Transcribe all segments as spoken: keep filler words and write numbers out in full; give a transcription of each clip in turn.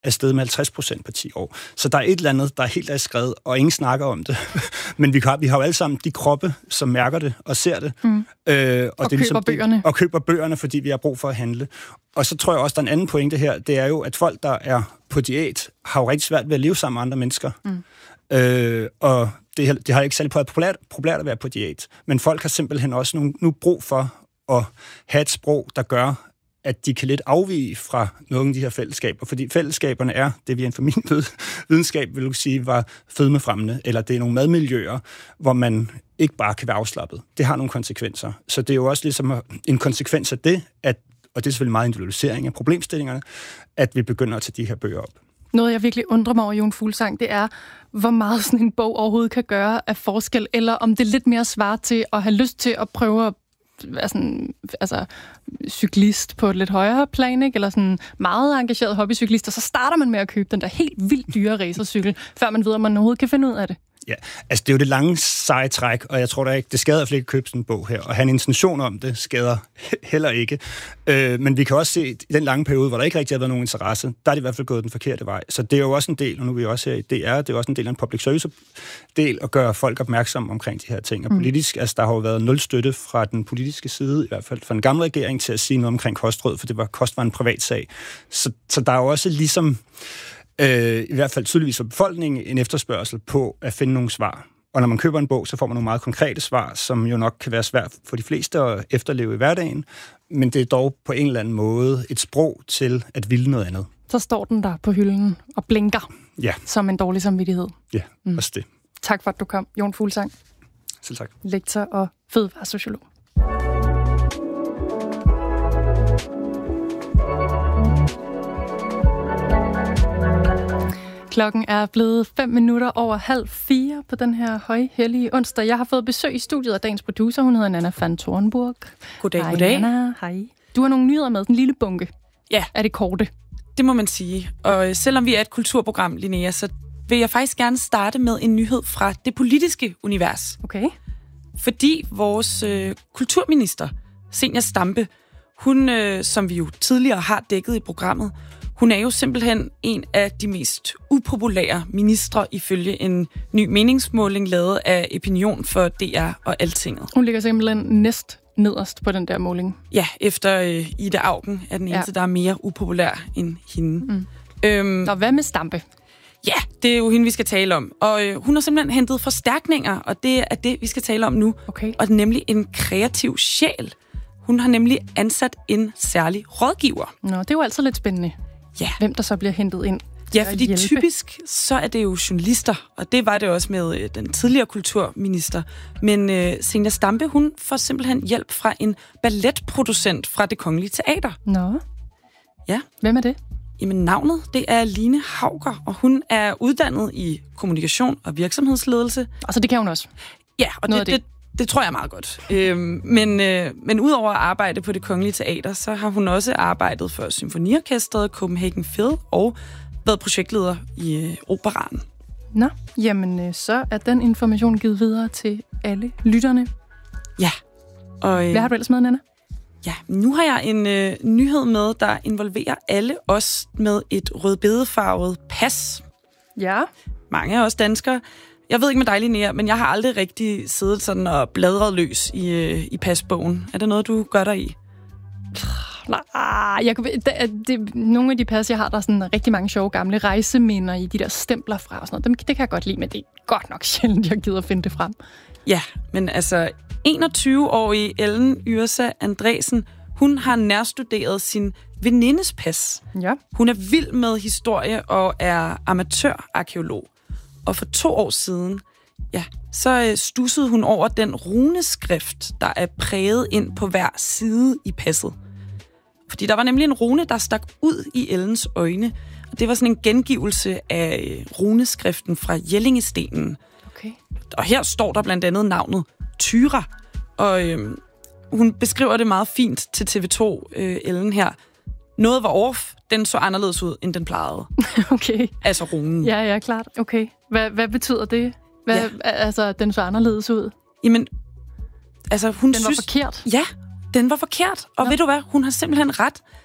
steget med halvtreds procent på ti år. Så der er et eller andet, der er helt af skrevet, og ingen snakker om det. Men vi har, vi har jo alle sammen de kroppe, som mærker det og ser det. Mm. Øh, og, og det køber ligesom, bøgerne. Og køber bøgerne, fordi vi har brug for at handle. Og så tror jeg også, der er en anden pointe her, det er jo, at folk, der er på diæt, har jo rigtig svært ved at leve sammen med andre mennesker. Mm. Øh, og det, det har ikke særlig populært, populært at være på diæt. Men folk har simpelthen også nu, nu brug for at have et sprog, der gør, at de kan lidt afvige fra nogle af de her fællesskaber. Fordi fællesskaberne er, det vi inden for min videnskab vil du sige, var fedmefremmende, eller det er nogle madmiljøer, hvor man ikke bare kan være afslappet. Det har nogle konsekvenser. Så det er jo også ligesom en konsekvens af det, at, og det er selvfølgelig meget individualisering af problemstillingerne, at vi begynder at tage de her bøger op. Noget, jeg virkelig undrer mig over, Jon Fuglsang, det er, hvor meget sådan en bog overhovedet kan gøre af forskel, eller om det lidt mere svarer til at have lyst til at prøve at være sådan, altså, cyklist på et lidt højere plan, ikke? Eller sådan meget engageret hobbycyklist, og så starter man med at købe den der helt vildt dyre racercykel, før man ved, om man overhovedet kan finde ud af det. Ja, altså det er jo det lange seje træk, og jeg tror da ikke, det skader for ikke at købe sådan en bog her, og have en intention om det skader heller ikke. Øh, men vi kan også se, i den lange periode, hvor der ikke rigtig har været nogen interesse, der er det i hvert fald gået den forkerte vej. Så det er jo også en del, og nu er vi også her i D R, det er også en del af en public service del, at gøre folk opmærksomme omkring de her ting. Og politisk, altså der har jo været nul støtte fra den politiske side, i hvert fald fra den gamle regering, til at sige noget omkring kostråd, for det var, kost var en privat sag. Så, så der er jo også ligesom Øh, i hvert fald tydeligvis for befolkningen en efterspørgsel på at finde nogle svar. Og når man køber en bog, så får man nogle meget konkrete svar, som jo nok kan være svært for de fleste at efterleve i hverdagen, men det er dog på en eller anden måde et sprog til at ville noget andet. Så står den der på hylden og blinker, ja, som en dårlig samvittighed. Ja, mm. også det. Tak for, at du kom, Jon Fuglsang. Selv tak. Lektor og fødevaresociolog. Klokken er blevet fem minutter over halv fire på den her højhellige onsdag. Jeg har fået besøg i studiet af dagens producer. Hun hedder Nanna van Torenburg. Goddag, Hej, goddag. Nanna. Hej. Du har nogle nyheder med, den lille bunke. Ja. Er det korte? Det må man sige. Og selvom vi er et kulturprogram, Linnea, så vil jeg faktisk gerne starte med en nyhed fra det politiske univers. Okay. Fordi vores øh, kulturminister, Zenia Stampe, hun, øh, som vi jo tidligere har dækket i programmet, hun er jo simpelthen en af de mest upopulære ministre ifølge en ny meningsmåling lavet af Opinion for D R og Altinget. Hun ligger simpelthen næst nederst på den der måling. Ja, efter øh, Ida Auken er den eneste, ja. der er mere upopulær end hende. Mm. Øhm, Nå, hvad med Stampe? Ja, det er jo hende, vi skal tale om. Og øh, hun har simpelthen hentet forstærkninger, og det er det, vi skal tale om nu. Okay. Og det er nemlig en kreativ sjæl. Hun har nemlig ansat en særlig rådgiver. Nå, det er jo altid lidt spændende. Ja. Hvem der så bliver hentet ind. Ja, fordi hjælpe. Typisk så er det jo journalister, og det var det også med øh, den tidligere kulturminister. Men øh, Zenia Stampe, hun får simpelthen hjælp fra en balletproducent fra Det Kongelige Teater. Nå. Ja. Hvem er det? Jamen navnet, det er Line Hauger, og hun er uddannet i kommunikation og virksomhedsledelse. Altså det kan hun også? Ja, og det, det. det Det tror jeg er meget godt. Øhm, men, øh, men udover at arbejde på Det Kongelige Teater, så har hun også arbejdet for Symfoniorkestret, Copenhagen Phil og været projektleder i øh, Operaen. Nå, jamen øh, så er den information givet videre til alle lytterne. Ja. Og, øh, Hvad har du ellers med, Nanna? Ja, nu har jeg en øh, nyhed med, der involverer alle os med et rødbedefarvet pas. Ja. Mange af os danskere. Jeg ved ikke med dig, Linnea, men jeg har aldrig rigtig siddet sådan og bladret løs i, øh, i pasbogen. Er det noget, du gør dig i? Nej, jeg kan, det, det, nogle af de pas, jeg har, der er sådan rigtig mange sjove gamle rejseminder i de der stempler fra og sådan noget. Dem, det kan jeg godt lide, men det er godt nok sjældent, jeg gider at finde det frem. Ja, men altså enogtyve-årige Ellen Yrsa Andresen, hun har nærstuderet sin venindes pas. Ja. Hun er vild med historie og er amatørarkæolog. Og for to år siden, ja, så stussede hun over den runeskrift, der er præget ind på hver side i passet. Fordi der var nemlig en rune, der stak ud i Ellens øjne. Og det var sådan en gengivelse af runeskriften fra Jellingestenen. Okay. Og her står der blandt andet navnet Tyra. Og øhm, hun beskriver det meget fint til T V to, øh, Ellen her. Noget var off, den så anderledes ud, end den plejede. Okay. Altså runen. Ja, ja, klart. Okay. Hvad, hvad betyder det? Hvad, ja. Altså, den så anderledes ud? Jamen, altså hun den synes... Den var forkert? Ja, den var forkert. Og Nå. Ved du hvad? Hun har simpelthen ret.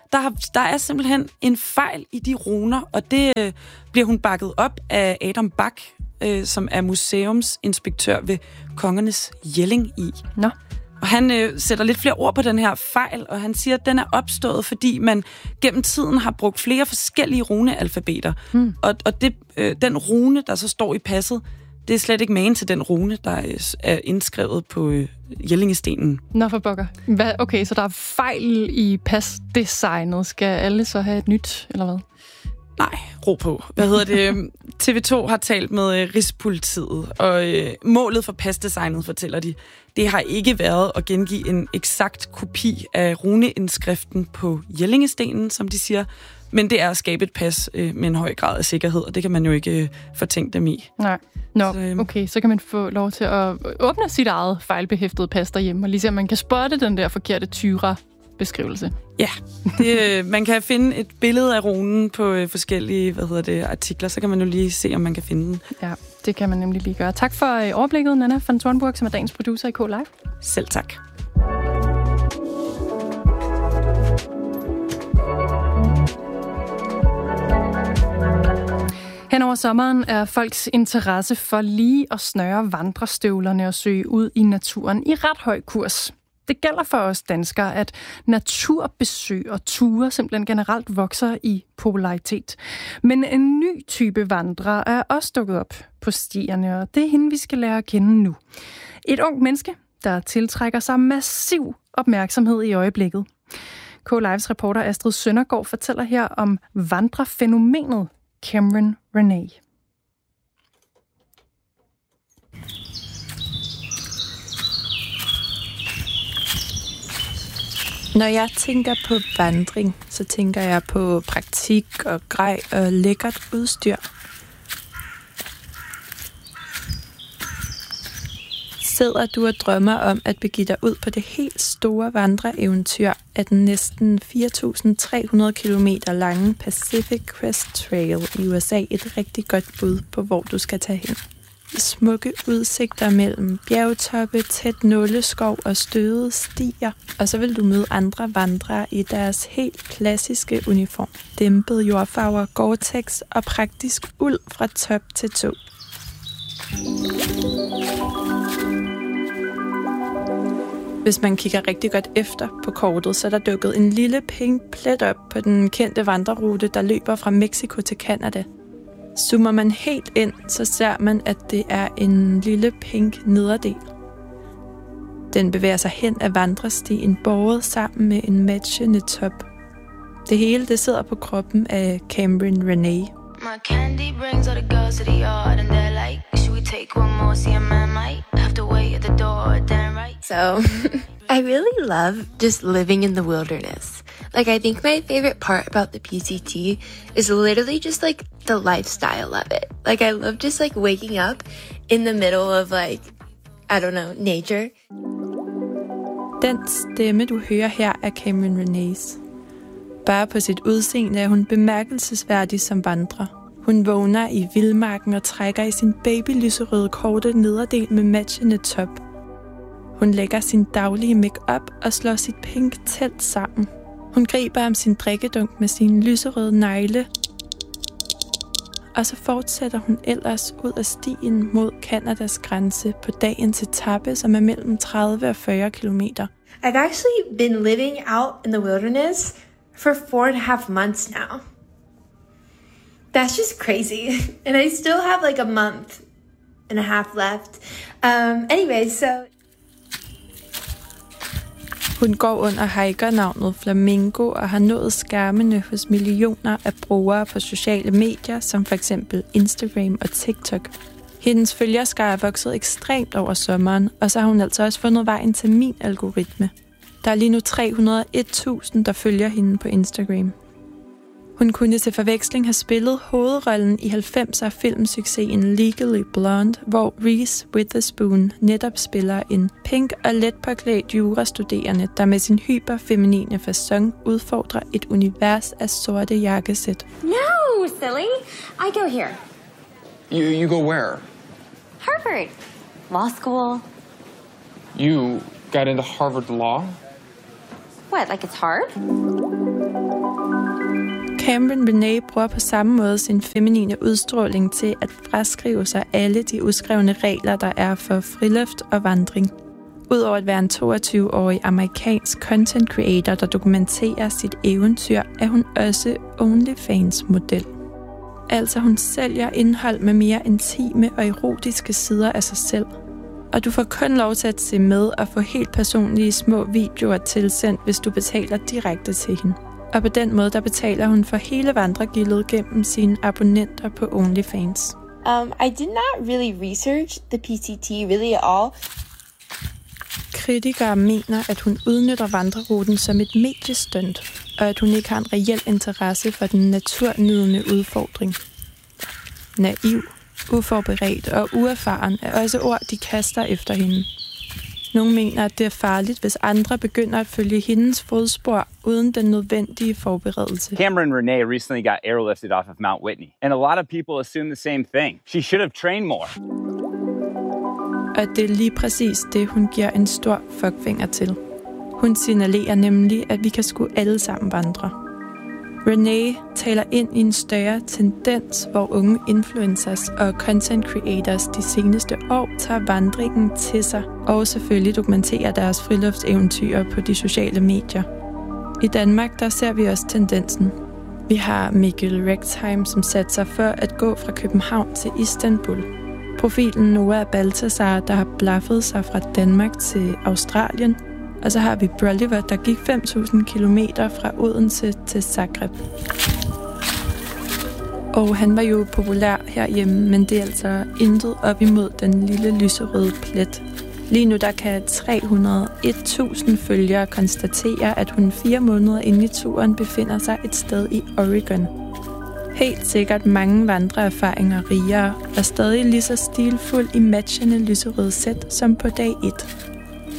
der, har, der er simpelthen en fejl i de runer, og det øh, bliver hun bakket op af Adam Bach, øh, som er museumsinspektør ved Kongernes Jelling i. Nå. Og han øh, sætter lidt flere ord på den her fejl, og han siger, at den er opstået, fordi man gennem tiden har brugt flere forskellige runealfabeter. Hmm. Og, og det, øh, den rune, der så står i passet, det er slet ikke magen til den rune, der er indskrevet på øh, Jellingestenen. Nå for pokker. Hvad? Okay, så der er fejl i pasdesignet. Skal alle så have et nyt, eller hvad? Nej, ro på. Hvad hedder det? T V to har talt med øh, Rigspolitiet, og øh, målet for pasdesignet, fortæller de, det har ikke været at gengive en eksakt kopi af runeindskriften på Jellingestenen, som de siger, men det er at skabe et pas øh, med en høj grad af sikkerhed, og det kan man jo ikke øh, fortænke dem i. Nej. Nå, så, øh, okay, så kan man få lov til at åbne sit eget fejlbehæftede pas derhjemme, og lige se, om man kan spotte den der forkerte Tyra-beskrivelse. Ja, det, øh, man kan finde et billede af runen på øh, forskellige hvad hedder det, artikler, så kan man jo lige se, om man kan finde den. Ja, det kan man nemlig lige gøre. Tak for øh, overblikket, Nanna van Thornburg, som er dagens producer i K Live. Selv tak. Hen over sommeren er folks interesse for lige at snøre vandrestøvlerne og søge ud i naturen i ret høj kurs. Det gælder for os danskere, at naturbesøg og ture simpelthen generelt vokser i popularitet. Men en ny type vandrere er også dukket op på stierne, og det er hende, vi skal lære at kende nu. Et ungt menneske, der tiltrækker sig massiv opmærksomhed i øjeblikket. K-Lives reporter Astrid Søndergaard fortæller her om vandrefænomenet Cameron Renee. Når jeg tænker på vandring, så tænker jeg på praktik og grej og lækkert udstyr. Sidder du og drømmer om at begive dig ud på det helt store vandreeventyr af den næsten fire tusind tre hundrede kilometer lange Pacific Crest Trail i U S A et rigtig godt bud på, hvor du skal tage hen. Smukke udsigter mellem bjergtoppe, tæt nåleskov og støvede stier, og så vil du møde andre vandrere i deres helt klassiske uniform. Dæmpet jordfarver, Gore-Tex og praktisk uld fra top til tå. Hvis man kigger rigtig godt efter på kortet, så er der dukket en lille pink plet op på den kendte vandrerute, der løber fra Mexico til Canada. Zoomer man helt ind, så ser man, at det er en lille pink nederdel. Den bevæger sig hen ad vandrestien, båret sammen med en matchende top. Det hele det sidder på kroppen af Cameron Renee. My candy brings all the girls to the yard and they're like, should we take one more, see a man might have to wait at the door, damn right. So, I really love just living in the wilderness. Like, I think my favorite part about the P C T is literally just, like, the lifestyle of it. Like, I love just, like, waking up in the middle of, like, I don't know, nature. Den stemme, du hører her, er Cameron Renees. Bare på sit udseende er hun bemærkelsesværdig som vandrer. Hun vågner i vildmarken og trækker i sin babylyserøde korte nederdel med matchende top. Hun lægger sin daglige make-up og slår sit pink telt sammen. Hun griber om sin drikkedunk med sine lyserøde negle, og så fortsætter hun ellers ud af stien mod Kanadas grænse på dagens etape, som er mellem tredive og fyrre kilometer. I've actually been living out in the wilderness for four and a half months now. That's just crazy. And I still have like a month and a half left. Um, anyway, so... Hun går under hikernavnet Flamingo og har nået skærmene hos millioner af brugere på sociale medier, som for eksempel Instagram og TikTok. Hendes følgerskare er vokset ekstremt over sommeren, og så har hun altså også fundet vejen til min algoritme. Der er lige nu tre hundrede og et tusind, der følger hende på Instagram. Hun kunne til forveksling have spillet hovedrollen i halvfemser filmsuccesen Legally Blonde, hvor Reese Witherspoon netop spiller en pink og let påklædt jurastuderende, der med sin hyperfeminine facon udfordrer et univers af sorte jakkesæt. No, silly. I go here. You, you go where? Harvard. Law school. You got into Harvard Law? What, like it's hard? Cameron Renee bruger på samme måde sin feminine udstråling til at fraskrive sig alle de uskrevne regler, der er for friluft og vandring. Udover at være en toogtyve-årig amerikansk content creator, der dokumenterer sit eventyr, er hun også OnlyFans-model. Altså hun sælger indhold med mere intime og erotiske sider af sig selv. Og du får kun lov til at se med og få helt personlige små videoer tilsendt, hvis du betaler direkte til hende. Og på den måde, der betaler hun for hele vandregildet gennem sine abonnenter på OnlyFans. Um, I did not really research the P C T really at all. Kritikere mener, at hun udnytter vandreruten som et mediestunt, og at hun ikke har en reel interesse for den naturnydende udfordring. Naiv, uforberedt og uerfaren er også ord, de kaster efter hende. Nogle mener, at det er farligt, hvis andre begynder at følge hendes fodspor uden den nødvendige forberedelse. Cameron Renee recently got airlifted off of Mount Whitney, and a lot of people assume the same thing. She should have trained more. Og det er lige præcis det, hun giver en stor fuckfinger til. Hun signalerer nemlig, at vi kan sgu alle sammen vandre. Renee taler ind i en større tendens, hvor unge influencers og content creators de seneste år tager vandringen til sig, og selvfølgelig dokumenterer deres friluftseventyr på de sociale medier. I Danmark, der ser vi også tendensen. Vi har Mikkel Rektheim, som satte sig for at gå fra København til Istanbul. Profilen Noah Balthasar, der har blaffet sig fra Danmark til Australien. Og så har vi Broliver, der gik fem tusind kilometer fra Odense til Zagreb. Og han var jo populær herhjemme, men det er altså intet op imod den lille lyserøde plet. Lige nu der kan tre hundrede og et tusind følgere konstatere, at hun fire måneder inde i turen befinder sig et sted i Oregon. Helt sikkert mange vandreerfaringer rigere, og stadig lige så stilfuld i matchende lyserøde sæt som på dag et.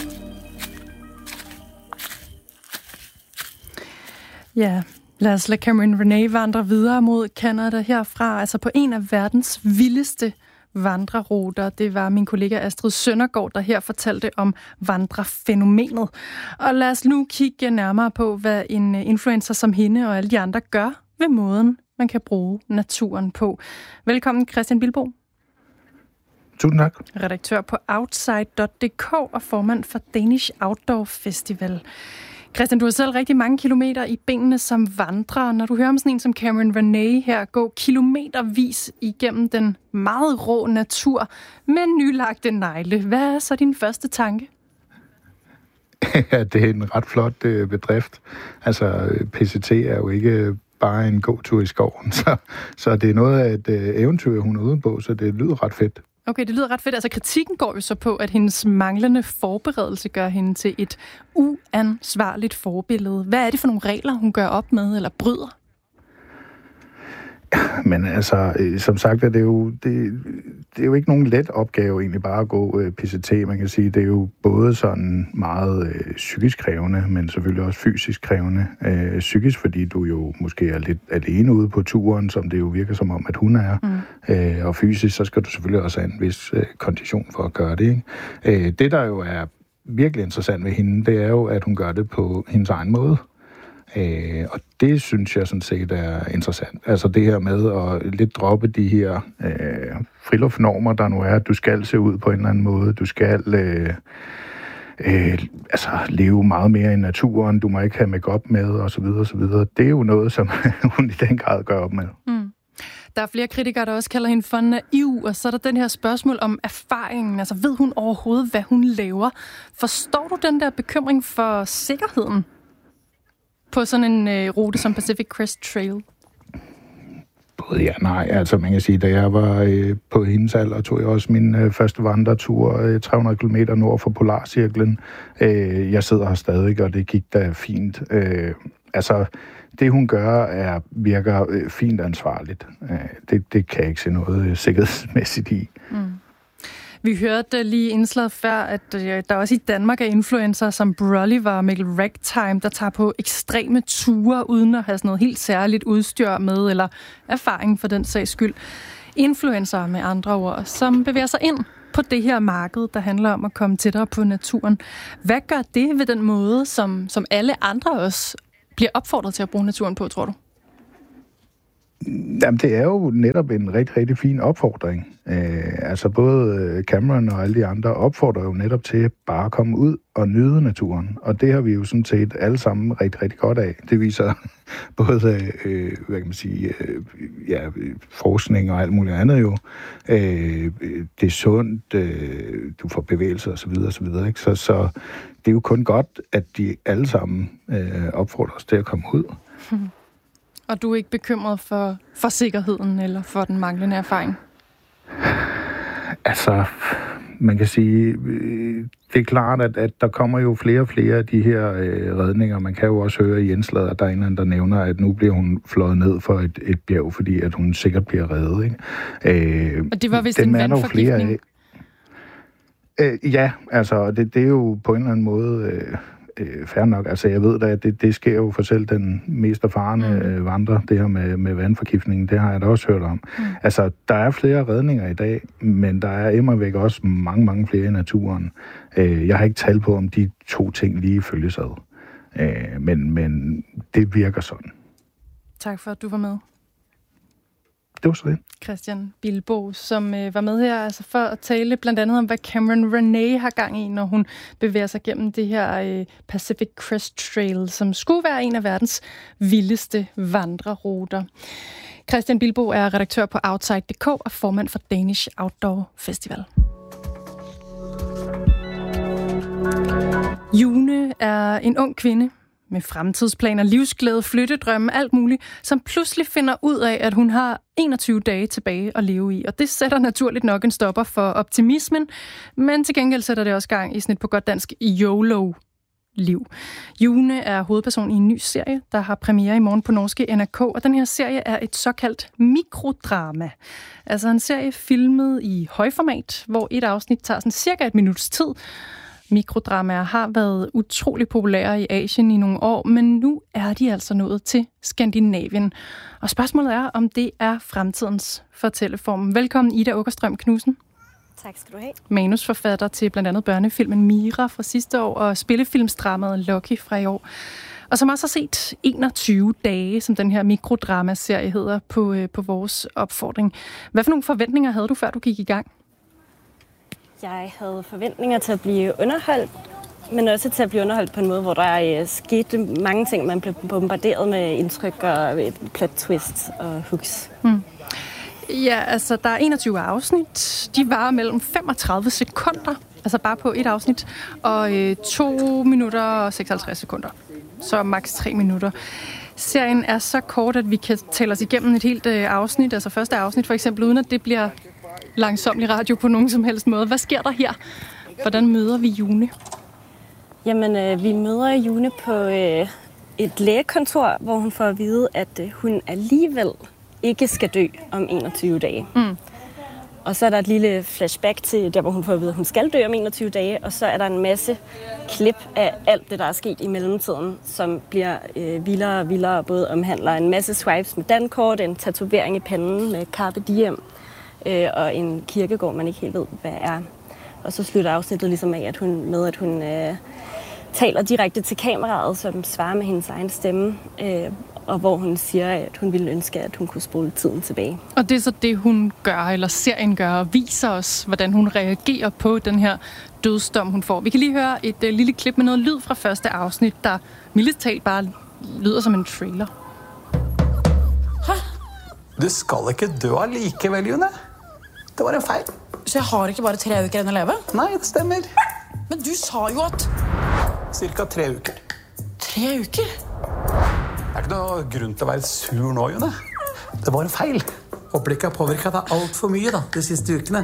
Ja, lad os lade Cameron Renee vandre videre mod Canada herfra, altså på en af verdens vildeste vandreruter. Det var min kollega Astrid Søndergaard, der her fortalte om vandrefænomenet. Og lad os nu kigge nærmere på, hvad en influencer som hende og alle de andre gør ved måden, man kan bruge naturen på. Velkommen, Christian Bilbo. Tusind tak. Redaktør på outside punktum d k og formand for Danish Outdoor Festival. Christian, du har selv rigtig mange kilometer i benene som vandrer. Når du hører om sådan en som Cameron Renee her gå kilometervis igennem den meget rå natur med nylagte negle, hvad er så din første tanke? Ja, det er en ret flot øh, bedrift. Altså, P C T er jo ikke bare en god tur i skoven, så, så det er noget af et øh, eventyr, hun er ude på, så det lyder ret fedt. Okay, det lyder ret fedt. Altså, kritikken går jo så på, at hendes manglende forberedelse gør hende til et uansvarligt forbillede. Hvad er det for nogle regler, hun gør op med eller bryder? Men altså, som sagt, er det, jo, det, det er jo ikke nogen let opgave egentlig bare at gå øh, P C T. Man kan sige, det er jo både sådan meget øh, psykisk krævende, men selvfølgelig også fysisk krævende. Øh, psykisk, fordi du jo måske er lidt alene ude på turen, som det jo virker som om, at hun er. Mm. Øh, og fysisk, så skal du selvfølgelig også have en vis øh, kondition for at gøre det. Ikke? Øh, det, der jo er virkelig interessant ved hende, det er jo, at hun gør det på hendes egen måde. Øh, og det synes jeg sådan set er interessant. Altså det her med at lidt droppe de her øh, friluftsnormer, der nu er, at du skal se ud på en eller anden måde. Du skal øh, øh, altså leve meget mere i naturen. Du må ikke have makeup med, og så videre, og så videre. Det er jo noget, som hun i den grad gør op med. Mm. Der er flere kritikere, der også kalder hende for naiv, og så er der den her spørgsmål om erfaringen. Altså ved hun overhovedet, hvad hun laver? Forstår du den der bekymring for sikkerheden på sådan en øh, rute som Pacific Crest Trail? Både ja og nej. Altså man kan sige, da jeg var øh, på hendes alder, tog jeg også min øh, første vandretur øh, tre hundrede kilometer nord for Polarcirklen. Øh, jeg sidder her stadig, og det gik da fint. Øh, altså det hun gør, er, virker øh, fint ansvarligt. Øh, det, det kan jeg ikke se noget øh, sikkerhedsmæssigt i. Mm. Vi hørte lige indslaget før, at der også i Danmark er influencer som Broliver og Mikkel Rektheim, der tager på ekstreme ture uden at have sådan noget helt særligt udstyr med, eller erfaring for den sags skyld. Influencer med andre ord, som bevæger sig ind på det her marked, der handler om at komme tættere på naturen. Hvad gør det ved den måde, som, som alle andre også bliver opfordret til at bruge naturen på, tror du? Jamen, det er jo netop en rigtig, rigtig fin opfordring. Øh, altså både Cameron og alle de andre opfordrer jo netop til bare at komme ud og nyde naturen. Og det har vi jo sådan set alle sammen rigtig, rigtig godt af. Det viser både, øh, hvad kan man sige, øh, ja, forskning og alt muligt andet jo. Øh, det er sundt, øh, du får bevægelser osv. osv. Ikke? Så, så det er jo kun godt, at de alle sammen øh, opfordrer os til at komme ud. Hmm. Og du er ikke bekymret for, for sikkerheden eller for den manglende erfaring? Altså, man kan sige, det er klart, at, at der kommer jo flere og flere af de her øh, redninger. Man kan jo også høre i indslaget, at der er en eller anden, der nævner, at nu bliver hun fløjet ned for et, et bjerg, fordi at hun sikkert bliver reddet. Ikke? Øh, og det var vist en vandforgiftning? Øh, ja, altså, det, det er jo på en eller anden måde... Øh, Øh, fair nok. Altså, jeg ved da, at det, det sker jo for selv den mest erfarne mm. øh, vandrer, det her med, med vandforgiftningen. Det har jeg da også hørt om. Mm. Altså, der er flere redninger i dag, men der er immervæk også mange, mange flere i naturen. Øh, jeg har ikke talt på, om de to ting lige følges ad. Øh, men, men det virker sådan. Tak for, at du var med. Det var så det. Christian Bilbo, som øh, var med her altså for at tale blandt andet om, hvad Cameron Renee har gang i, når hun bevæger sig gennem det her øh, Pacific Crest Trail, som skulle være en af verdens vildeste vandreruter. Christian Bilbo er redaktør på Outside punktum d k og formand for Danish Outdoor Festival. June er en ung kvinde med fremtidsplaner, livsglæde, flyttedrømme, alt muligt, som pludselig finder ud af, at hun har enogtyve dage tilbage at leve i. Og det sætter naturligt nok en stopper for optimismen, men til gengæld sætter det også gang i sådan et på godt dansk YOLO-liv. June er hovedperson i en ny serie, der har premiere i morgen på norske N R K, og den her serie er et såkaldt mikrodrama. Altså en serie filmet i højformat, hvor et afsnit tager sådan cirka et minuts tid. Mikrodramaer har været utrolig populære i Asien i nogle år, men nu er de altså nået til Skandinavien. Og spørgsmålet er, om det er fremtidens fortælleform. Velkommen Ida Åkerstrøm Knudsen. Tak skal du have. Manusforfatter til blandt andet børnefilmen Mira fra sidste år og spillefilmsdramaet Lucky fra i år. Og som også har set enogtyve dage, som den her mikrodramaserie hedder, på, på vores opfordring. Hvad for nogle forventninger havde du, før du gik i gang? Jeg havde forventninger til at blive underholdt, men også til at blive underholdt på en måde, hvor der skete mange ting. Man blev bombarderet med indtryk og plot twists og hooks. Hmm. Ja, altså der er enogtyve afsnit. De varer mellem femogtredive sekunder, altså bare på et afsnit, og øh, to minutter og seksoghalvtreds sekunder. Så maks tre minutter. Serien er så kort, at vi kan tælle os igennem et helt øh, afsnit, altså første afsnit for eksempel, uden at det bliver langsomlig radio på nogen som helst måde. Hvad sker der her? Hvordan møder vi June? Jamen, øh, vi møder June på øh, et lægekontor, hvor hun får at vide, at øh, hun alligevel ikke skal dø om enogtyve dage. Mm. Og så er der et lille flashback til der, hvor hun får at vide, at hun skal dø om enogtyve dage, og så er der en masse klip af alt det, der er sket i mellemtiden, som bliver øh, vildere og vildere, både omhandler en masse swipes med dankort, en tatovering i panden med Carpe Diem, øh, og en kirkegård, man ikke helt ved, hvad er. Og så slutter afsnittet ligesom af, at hun, med, at hun øh, taler direkte til kameraet, som svarer med hendes egen stemme, øh, og hvor hun siger, at hun ville ønske, at hun kunne spole tiden tilbage. Og det er så det, hun gør, eller serien gør, og viser os, hvordan hun reagerer på den her dødsdom, hun får. Vi kan lige høre et uh, lille klip med noget lyd fra første afsnit, der mildest talt bare lyder som en trailer. Hæ? Du skal ikke dø allikevel, June. Det var en fejl. Så jeg har ikke bare tre uker igjen å leve? Nej, det stemmer. Men du sa jo at... Cirka tre uker. Tre uker? Det er ikke noe grunn til å være sur nå, June. Det var en feil. Håper det ikke har påvirket deg alt for mye da, de siste ukene.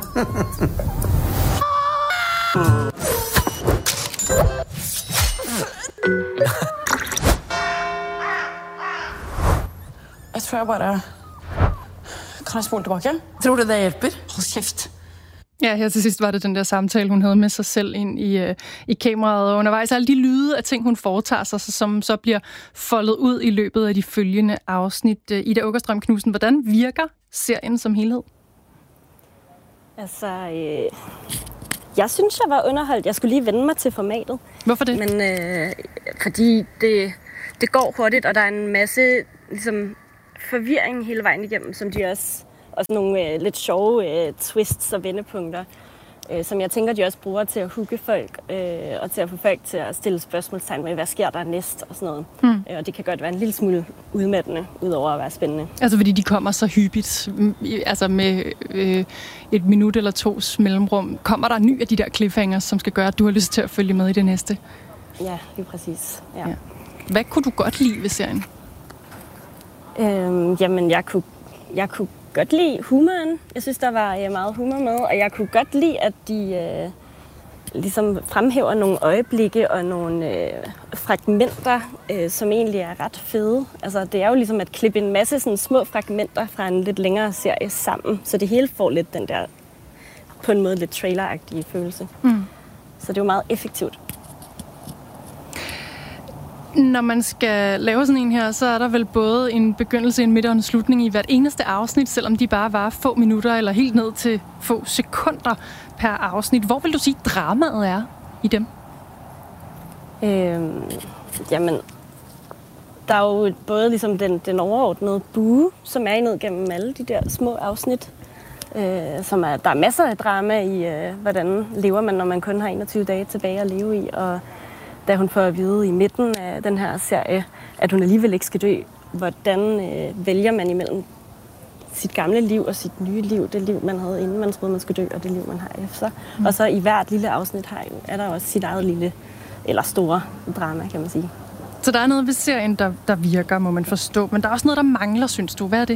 Jeg tror jeg bare... Kan jeg spole tilbake? Tror du det hjelper? Hold kæft. Ja, her til sidst var det den der samtale, hun havde med sig selv ind i, øh, i kameraet, og undervejs alle de lyde af ting, hun foretager sig, som så bliver foldet ud i løbet af de følgende afsnit. Ida Åkerstrøm Knudsen, hvordan virker serien som helhed? Altså, øh, jeg synes, jeg var underholdt. Jeg skulle lige vende mig til formatet. Hvorfor det? Men øh, fordi det, det går hurtigt, og der er en masse ligesom, forvirring hele vejen igennem, som de også, også nogle øh, lidt sjove øh, twists og vendepunkter, øh, som jeg tænker, de også bruger til at hooke folk, øh, og til at få folk til at stille spørgsmålstegn med, hvad sker der næst, og sådan noget. Mm. Øh, og det kan godt være en lille smule udmattende, udover at være spændende. Altså fordi de kommer så hyppigt, altså med øh, et minut eller tos mellemrum. Kommer der en ny af de der cliffhangers, som skal gøre, at du har lyst til at følge med i det næste? Ja, lige præcis. Ja. Ja. Hvad kunne du godt lide ved serien? Øhm, jamen, jeg kunne, jeg kunne godt lide humoren. Jeg synes, der var øh, meget humor med, og jeg kunne godt lide, at de øh, ligesom fremhæver nogle øjeblikke og nogle øh, fragmenter, øh, som egentlig er ret fede. Altså, det er jo ligesom at klippe en masse sådan, små fragmenter fra en lidt længere serie sammen, så det hele får lidt den der, på en måde lidt traileragtige følelse. Mm. Så det er jo meget effektivt. Når man skal lave sådan en her, så er der vel både en begyndelse, en midt og en slutning i hvert eneste afsnit, selvom de bare var få minutter eller helt ned til få sekunder per afsnit. Hvor vil du sige, dramaet er i dem? Øhm, jamen, der er jo både ligesom den, den overordnede bue, som er ned gennem alle de der små afsnit. Øh, som er, der er masser af drama i, øh, hvordan lever man, når man kun har enogtyve dage tilbage at leve i, og da hun får at vide i midten af den her serie, at hun alligevel ikke skal dø, hvordan øh, vælger man imellem sit gamle liv og sit nye liv, det liv, man havde inden man troede, man skulle dø, og det liv, man har efter. Mm. Og så i hvert lille afsnit her, er der også sit eget lille, eller store drama, kan man sige. Så der er noget ved serien, der, der virker, må man forstå, men der er også noget, der mangler, synes du. Hvad er det?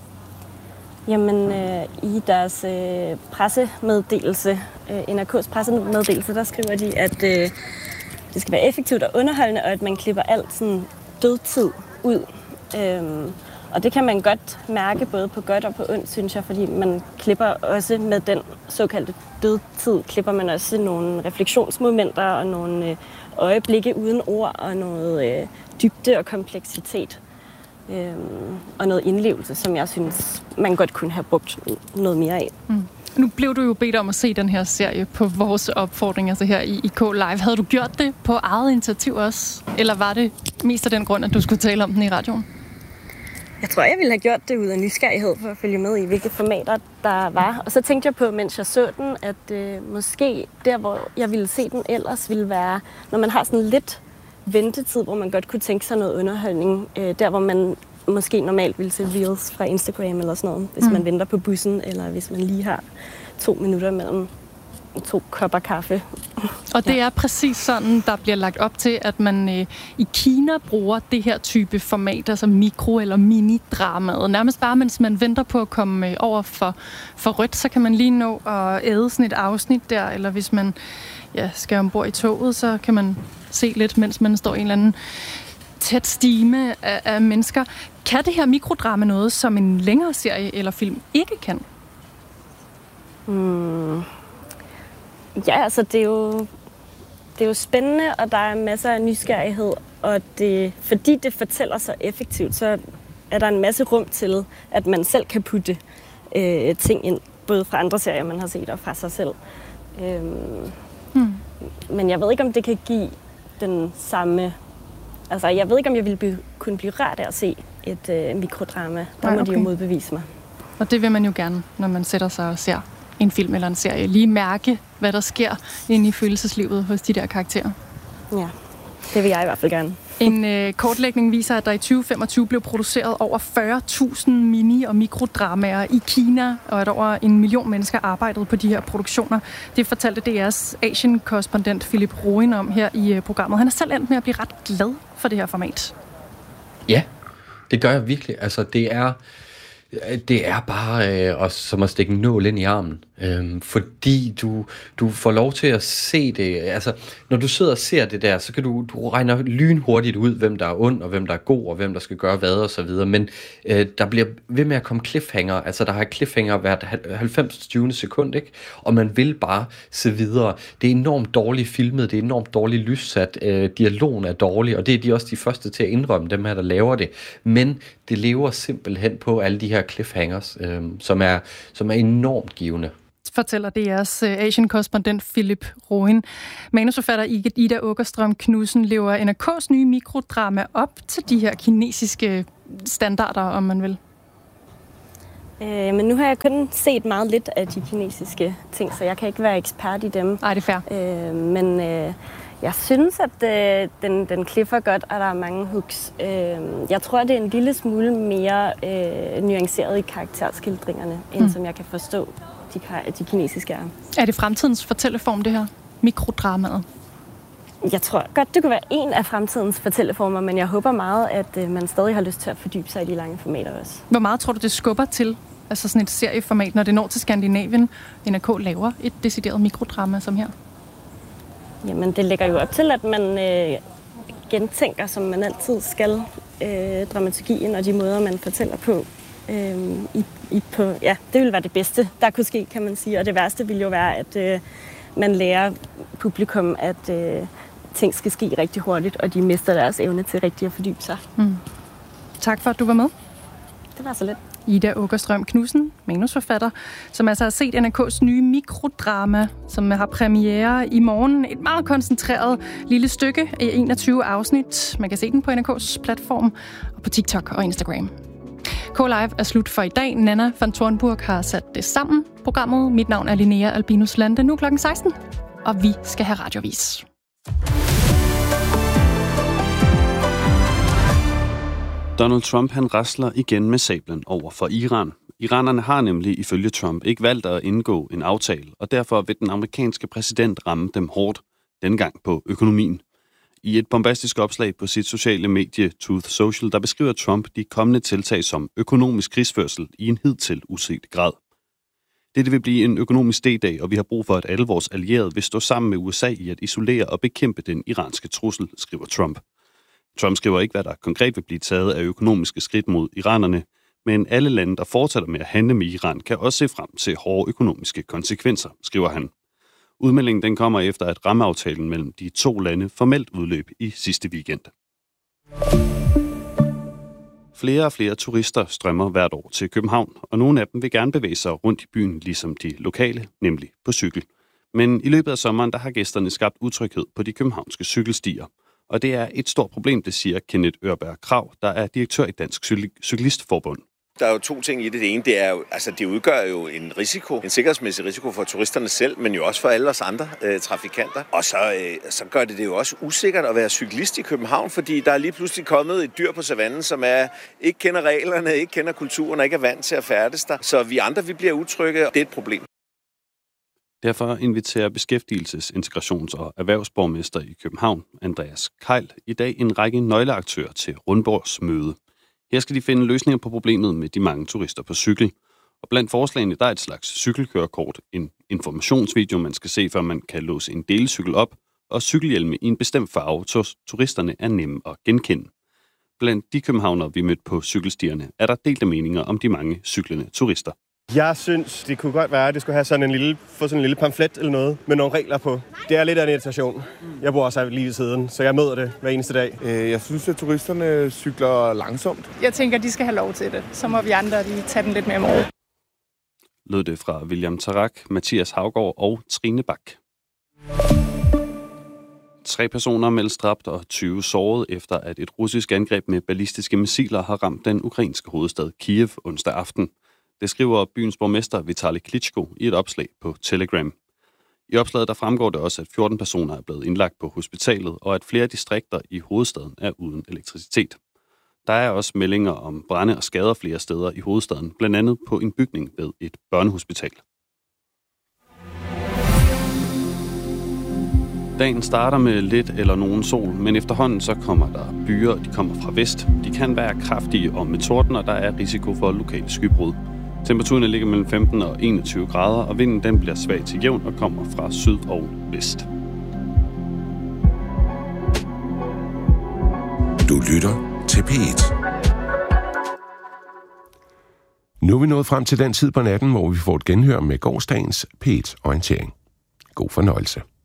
Jamen, øh, i deres øh, pressemeddelelse, øh, N R K's pressemeddelelse, der skriver de, at øh, det skal være effektivt og underholdende, og at man klipper alt sådan dødtid ud. Øhm, og det kan man godt mærke både på godt og på ondt, synes jeg, fordi man klipper også med den såkaldte dødtid, klipper man også nogle refleksionsmomenter og nogle øh, øjeblikke uden ord og noget øh, dybde og kompleksitet. Øhm, og noget indlevelse, som jeg synes, man godt kunne have brugt noget mere af. Mm. Nu blev du jo bedt om at se den her serie på vores opfordring, altså her i, i K-Live. Havde du gjort det på eget initiativ også? Eller var det mest af den grund, at du skulle tale om den i radioen? Jeg tror, jeg ville have gjort det ud af nysgerrighed for at følge med i, hvilke formater der var. Og så tænkte jeg på, mens jeg så den, at øh, måske der, hvor jeg ville se den ellers, ville være, når man har sådan lidt ventetid, hvor man godt kunne tænke sig noget underholdning. Øh, der, hvor man måske normalt ville se reels fra Instagram eller sådan noget, hvis mm. man venter på bussen, eller hvis man lige har to minutter mellem to kopper kaffe. Og det ja. er præcis sådan, der bliver lagt op til, at man øh, i Kina bruger det her type format, altså mikro- eller mini-dramaet. Nærmest bare, mens man venter på at komme øh, over for, for rødt, så kan man lige nå at æde sådan et afsnit der, eller hvis man ja, skal ombord i toget, så kan man se lidt, mens man står i en eller anden tæt stime af, af mennesker. Kan det her mikrodrama noget, som en længere serie eller film ikke kan? Hmm. Ja, altså det er jo det er jo spændende, og der er masser af nysgerrighed, og det, fordi det fortæller så effektivt, så er der en masse rum til, at man selv kan putte øh, ting ind, både fra andre serier, man har set, og fra sig selv. Øhm, hmm. Men jeg ved ikke, om det kan give den samme. Altså, jeg ved ikke, om jeg ville blive, kunne blive rart af at se et øh, mikrodrama. Der Nej, må okay. de jo modbevise mig. Og det vil man jo gerne, når man sætter sig og ser en film eller en serie. Lige mærke, hvad der sker inde i følelseslivet hos de der karakterer. Ja, det vil jeg i hvert fald gerne. En øh, kortlægning viser, at der i tyve femogtyve blev produceret over fyrre tusind mini- og mikrodramaer i Kina, og at over en million mennesker arbejdede på de her produktioner. Det fortalte D R's Asien-korrespondent Philip Roin om her i øh, programmet. Han er selv endt med at blive ret glad for det her format. Ja, det gør jeg virkelig. Altså, det er... Det er bare øh, også som at stikke en nål ind i armen, øhm, fordi du, du får lov til at se det. Altså, når du sidder og ser det der, så kan du, du regne lynhurtigt ud, hvem der er ond, og hvem der er god, og hvem der skal gøre hvad, og så videre. Men øh, der bliver ved med at komme cliffhanger. Altså, der har cliffhanger hvert halvfems tyve sekund, ikke? Og man vil bare se videre. Det er enormt dårligt filmet, det er enormt dårligt lyssat, øh, dialogen er dårlig, og det er de også de første til at indrømme, dem her, der laver det. Men det lever simpelthen på alle de her cliffhangers, øh, som, er, som er enormt givende. Fortæller D R's Asian-korrespondent Philip Roin. Manusforfatter Ida Åkerstrøm Knudsen lever N R K's nye mikrodrama op til de her kinesiske standarder, om man vil? Øh, men nu har jeg kun set meget lidt af de kinesiske ting, så jeg kan ikke være ekspert i dem. Nej, det er fair. Øh, men øh, jeg synes, at øh, den, den kliffer godt, og der er mange hooks. Øh, jeg tror, det er en lille smule mere øh, nuanceret i karakterskildringerne, end mm. som jeg kan forstå, de, de kinesiske er. Er det fremtidens fortælleform, det her? Mikrodramaet? Jeg tror godt, det kunne være en af fremtidens fortælleformer, men jeg håber meget, at øh, man stadig har lyst til at fordybe sig i de lange formater også. Hvor meget tror du, det skubber til, altså sådan et serieformat, når det når til Skandinavien? N R K laver et decideret mikrodrama som her? Jamen, det lægger jo op til, at man øh, gentænker, som man altid skal, øh, dramaturgien og de måder, man fortæller på. Øh, i, i på ja, det ville være det bedste, der kunne ske, kan man sige. Og det værste ville jo være, at øh, man lærer publikum, at øh, ting skal ske rigtig hurtigt, og de mister deres evne til rigtig at fordybe sig. Mm. Tak for, at du var med. Det var så lidt. Ida Åkerstrøm Knudsen, manusforfatter, som altså har set N R K's nye mikrodrama, som har premiere i morgen. Et meget koncentreret lille stykke i enogtyve afsnit. Man kan se den på N R K's platform og på TikTok og Instagram. K-Live er slut for i dag. Nana van Tornburg har sat det sammen. Programmet. Mit navn er Linnea Albinus Lande. Nu klokken seksten, og vi skal have radiovis. Donald Trump han rasler igen med sablen over for Iran. Iranerne har nemlig ifølge Trump ikke valgt at indgå en aftale, og derfor vil den amerikanske præsident ramme dem hårdt, dengang på økonomien. I et bombastisk opslag på sit sociale medie Truth Social, der beskriver Trump de kommende tiltag som økonomisk krigsførsel i en hidtil uset grad. Dette vil blive en økonomisk D-dag, og vi har brug for, at alle vores allierede vil stå sammen med U S A i at isolere og bekæmpe den iranske trussel, skriver Trump. Trump skriver ikke, hvad der konkret vil blive taget af økonomiske skridt mod iranerne, men alle lande, der fortsætter med at handle med Iran, kan også se frem til hårde økonomiske konsekvenser, skriver han. Udmeldingen den kommer efter, at rammeaftalen mellem de to lande formelt udløb i sidste weekend. Flere og flere turister strømmer hvert år til København, og nogle af dem vil gerne bevæge sig rundt i byen, ligesom de lokale, nemlig på cykel. Men i løbet af sommeren, der har gæsterne skabt utryghed på de københavnske cykelstier. Og det er et stort problem, det siger Kenneth Ørberg Krav, der er direktør i Dansk Cyklistforbund. Der er jo to ting i det. Det ene, det er jo, altså det udgør jo en risiko, en sikkerhedsmæssig risiko for turisterne selv, men jo også for alle os andre øh, trafikanter. Og så, øh, så gør det det jo også usikkert at være cyklist i København, fordi der er lige pludselig kommet et dyr på savannen, som er, ikke kender reglerne, ikke kender kulturen og ikke er vant til at færdes der. Så vi andre, vi bliver utrygge, og det er et problem. Derfor inviterer beskæftigelses-, integrations- og erhvervsborgmester i København, Andreas Keil, i dag en række nøgleaktører til rundbordsmøde. Her skal de finde løsninger på problemet med de mange turister på cykel. Og blandt forslagene der er et slags cykelkørekort, en informationsvideo, man skal se, før man kan låse en delcykel op, og cykelhjelme i en bestemt farve, så turisterne er nemme at genkende. Blandt de københavnere, vi mødte på cykelstierne, er der delte meninger om de mange cyklende turister. Jeg synes, det kunne godt være, at det skulle have sådan en lille, få sådan en lille pamflet eller noget med nogle regler på. Det er lidt af en irritation. Jeg bor også lige ved siden, så jeg møder det hver eneste dag. Jeg synes, at turisterne cykler langsomt. Jeg tænker, de skal have lov til det. Så må vi andre lige tage den lidt mere med. Lød det fra William Tarak, Mathias Havgaard og Trine Bak. Tre personer meldt dræbt og tyve såret efter, at et russisk angreb med ballistiske missiler har ramt den ukrainske hovedstad Kiev onsdag aften. Det skriver byens borgmester Vitali Klitschko i et opslag på Telegram. I opslaget der fremgår det også, at fjorten personer er blevet indlagt på hospitalet, og at flere distrikter i hovedstaden er uden elektricitet. Der er også meldinger om brande og skader flere steder i hovedstaden, blandt andet på en bygning ved et børnehospital. Dagen starter med lidt eller nogen sol, men efterhånden så kommer der byer, og de kommer fra vest. De kan være kraftige og med torden, og der er risiko for lokale skybrud. Temperaturen ligger mellem femten og enogtyve grader, og vinden den bliver svag til jævn og kommer fra syd og vest. Du lytter til P et. Nu er vi nået frem til den tid på natten, hvor vi får et genhør med gårsdagens P et-orientering. God fornøjelse.